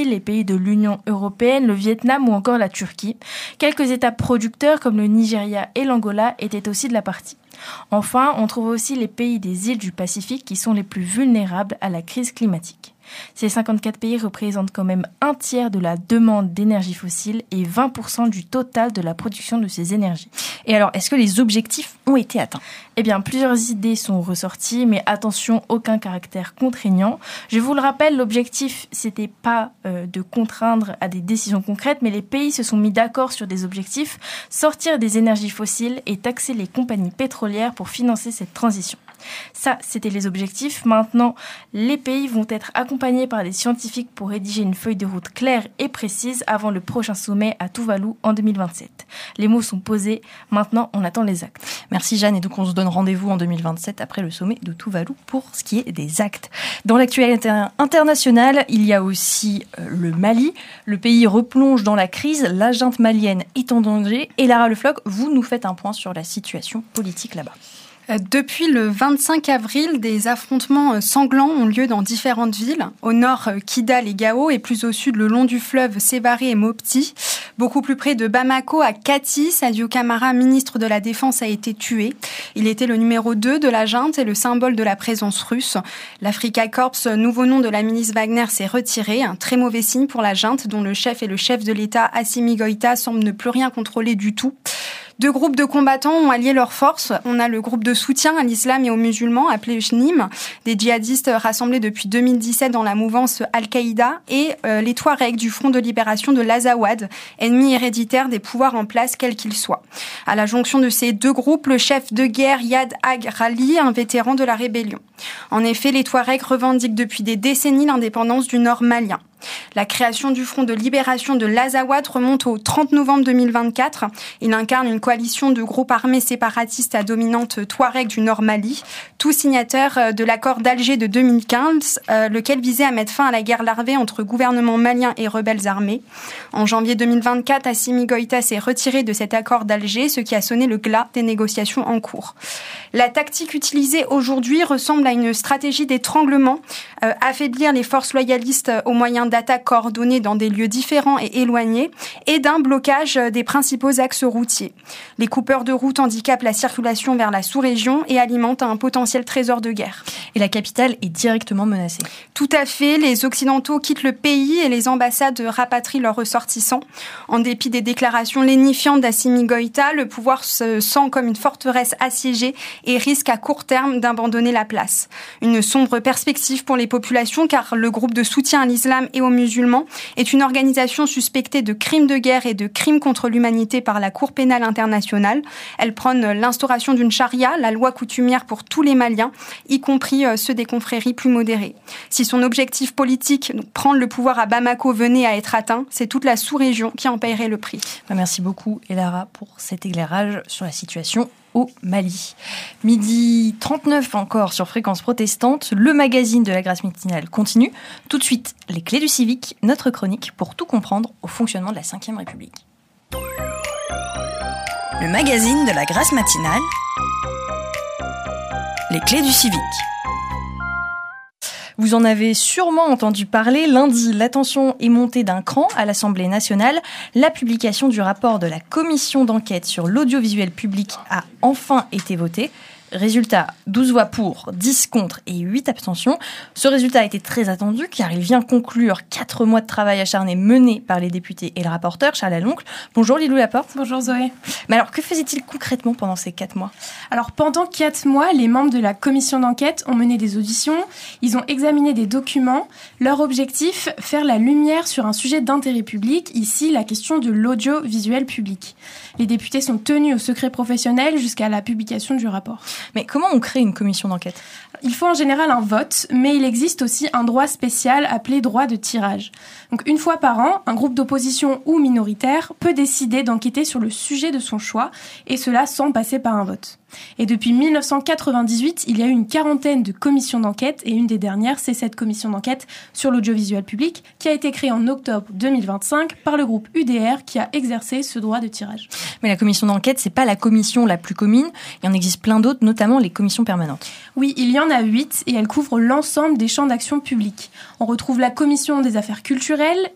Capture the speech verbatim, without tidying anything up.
les pays de l'Union européenne, le Vietnam ou encore la Turquie. Quelques États producteurs comme le Nigeria et l'Angola étaient aussi de la partie. Enfin, on trouve aussi les pays des îles du Pacifique qui sont les plus vulnérables à la crise climatique. Ces cinquante-quatre pays représentent quand même un tiers de la demande d'énergie fossile et vingt pour cent du total de la production de ces énergies. Et alors, est-ce que les objectifs ont été atteints ? Eh bien, plusieurs idées sont ressorties, mais attention, aucun caractère contraignant. Je vous le rappelle, l'objectif, c'était pas euh, de contraindre à des décisions concrètes, mais les pays se sont mis d'accord sur des objectifs, sortir des énergies fossiles et taxer les compagnies pétrolières pour financer cette transition. Ça, c'était les objectifs. Maintenant, les pays vont être accompagnés par des scientifiques pour rédiger une feuille de route claire et précise avant le prochain sommet à Tuvalu en deux mille vingt-sept. Les mots sont posés, maintenant on attend les actes. Merci Jeanne, et donc on se donne rendez-vous en deux mille vingt-sept après le sommet de Tuvalu pour ce qui est des actes. Dans l'actualité internationale, il y a aussi euh, le Mali. Le pays replonge dans la crise, la junte malienne est en danger et Lara Lefloc, vous nous faites un point sur la situation politique là-bas. Depuis le vingt-cinq avril, des affrontements sanglants ont lieu dans différentes villes. Au nord, Kidal et Gao, et plus au sud, le long du fleuve, Sévaré et Mopti. Beaucoup plus près de Bamako, à Kati, Sadio Kamara, ministre de la Défense, a été tué. Il était le numéro deux de la junte et le symbole de la présence russe. L'Afrika Korps, nouveau nom de la milice Wagner, s'est retiré. Un très mauvais signe pour la junte, dont le chef et le chef de l'État, Assimi Goïta, semblent ne plus rien contrôler du tout. Deux groupes de combattants ont allié leurs forces. On a le groupe de soutien à l'islam et aux musulmans, appelé Jnim, des djihadistes rassemblés depuis deux mille dix-sept dans la mouvance Al-Qaïda, et euh, les Touaregs du Front de libération de l'Azawad, ennemi héréditaire des pouvoirs en place, quels qu'ils soient. À la jonction de ces deux groupes, le chef de guerre Yad Ag Rali, un vétéran de la rébellion. En effet, les Touaregs revendiquent depuis des décennies l'indépendance du nord malien. La création du Front de libération de l'Azawad remonte au trente novembre deux mille vingt-quatre. Il incarne une coalition de groupes armés séparatistes à dominante touareg du Nord Mali, tous signataires de l'accord d'Alger de deux mille quinze, euh, lequel visait à mettre fin à la guerre larvée entre gouvernement malien et rebelles armés. En janvier deux mille vingt-quatre, Assimi Goïta s'est retiré de cet accord d'Alger, ce qui a sonné le glas des négociations en cours. La tactique utilisée aujourd'hui ressemble à une stratégie d'étranglement, euh, affaiblir les forces loyalistes au moyen d'attaques coordonnées dans des lieux différents et éloignés, et d'un blocage des principaux axes routiers. Les coupeurs de route handicapent la circulation vers la sous-région et alimentent un potentiel trésor de guerre. Et la capitale est directement menacée. Tout à fait, les Occidentaux quittent le pays et les ambassades rapatrient leurs ressortissants. En dépit des déclarations lénifiantes d'Assimi Goïta, le pouvoir se sent comme une forteresse assiégée et risque à court terme d'abandonner la place. Une sombre perspective pour les populations, car le groupe de soutien à l'islam et aux musulmans est une organisation suspectée de crimes de guerre et de crimes contre l'humanité par la Cour pénale internationale. Elle prône l'instauration d'une charia, la loi coutumière pour tous les Maliens, y compris ceux des confréries plus modérées. Si son objectif politique, donc prendre le pouvoir à Bamako, venait à être atteint, c'est toute la sous-région qui en paierait le prix. Merci beaucoup, Elara, pour cet éclairage sur la situation au Mali. Midi trente-neuf encore sur Fréquence Protestante, le magazine de la Grâce matinale continue. Tout de suite, les clés du civique, notre chronique pour tout comprendre au fonctionnement de la cinquième République. Le magazine de la Grâce matinale, les clés du civique. Vous en avez sûrement entendu parler. Lundi, l'attention est montée d'un cran à l'Assemblée nationale. La publication du rapport de la commission d'enquête sur l'audiovisuel public a enfin été votée. Résultat, douze voix pour, dix contre et huit abstentions. Ce résultat a été très attendu car il vient conclure quatre mois de travail acharné mené par les députés et le rapporteur, Charles Aloncle. Bonjour Lilou Laporte. Bonjour Zoé. Mais alors, que faisait-il concrètement pendant ces quatre mois ? Alors, pendant quatre mois, les membres de la commission d'enquête ont mené des auditions, ils ont examiné des documents. Leur objectif, faire la lumière sur un sujet d'intérêt public, ici la question de l'audiovisuel public. Les députés sont tenus au secret professionnel jusqu'à la publication du rapport. Mais comment on crée une commission d'enquête ? Il faut en général un vote, mais il existe aussi un droit spécial appelé droit de tirage. Donc une fois par an, un groupe d'opposition ou minoritaire peut décider d'enquêter sur le sujet de son choix, et cela sans passer par un vote. Et depuis dix-neuf cent quatre-vingt-dix-huit, il y a eu une quarantaine de commissions d'enquête, et une des dernières, c'est cette commission d'enquête sur l'audiovisuel public, qui a été créée en octobre deux mille vingt-cinq par le groupe U D R, qui a exercé ce droit de tirage. Mais la commission d'enquête, c'est pas la commission la plus commune, il y en existe plein d'autres, notamment les commissions permanentes. Oui, il y en a huit, et elles couvrent l'ensemble des champs d'action publique. On retrouve la commission des affaires culturelles,